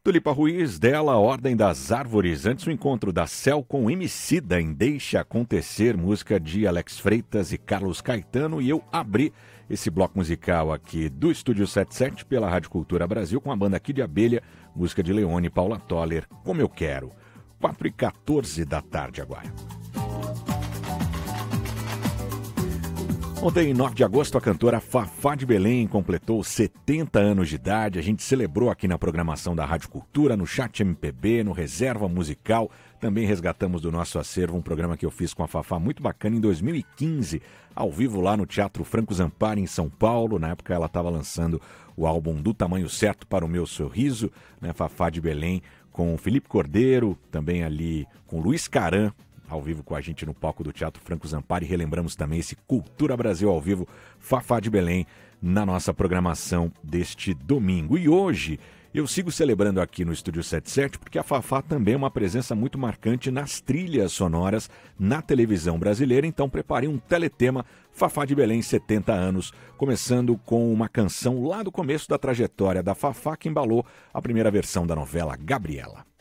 Tulipa Ruiz, dela Ordem das Árvores, antes o encontro da Cel com Emicida em Deixa Acontecer, música de Alex Freitas e Carlos Caetano, e eu abri esse bloco musical aqui do Estúdio 77 pela Rádio Cultura Brasil com a banda Aqui de Abelha, música de Leone e Paula Toller, Como Eu Quero. 4h14 da tarde agora. Ontem, em 9 de agosto, a cantora Fafá de Belém completou 70 anos de idade. A gente celebrou aqui na programação da Rádio Cultura, no Chat MPB, no Reserva Musical. Também resgatamos do nosso acervo um programa que eu fiz com a Fafá muito bacana em 2015, ao vivo lá no Teatro Franco Zampari, em São Paulo. Na época ela estava lançando o álbum Do Tamanho Certo para o Meu Sorriso, né? Fafá de Belém com Felipe Cordeiro, também ali com Luiz Caran, ao vivo com a gente no palco do Teatro Franco Zampari. Relembramos também esse Cultura Brasil ao vivo, Fafá de Belém, na nossa programação deste domingo. E hoje eu sigo celebrando aqui no Estúdio 77 porque a Fafá também é uma presença muito marcante nas trilhas sonoras na televisão brasileira. Então preparei um teletema Fafá de Belém 70 anos, começando com uma canção lá do começo da trajetória da Fafá que embalou a primeira versão da novela Gabriela.